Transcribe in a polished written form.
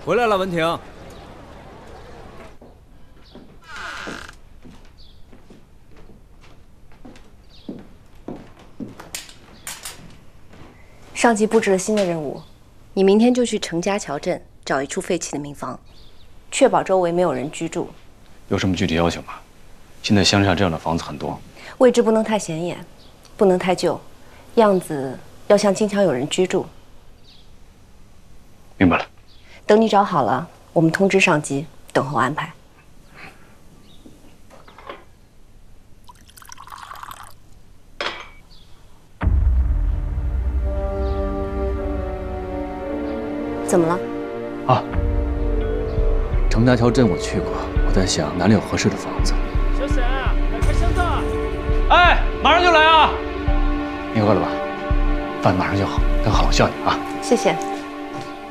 回来了，文婷。 上级布置了新的任务，你明天就去程家桥镇找一处废弃的民房，确保周围没有人居住。 有什么具体要求吗？现在乡下这样的房子很多， 位置不能太显眼，不能太旧，样子要像经常有人居住。 明白了。 等你找好了，我们通知上级，等候安排。怎么了？ 啊，程家桥镇我去过，我在想哪里有合适的房子。 小沈，来开箱子！ 哎，马上就来啊！ 你饿了吧？饭马上就好，等好了叫你啊。 谢谢。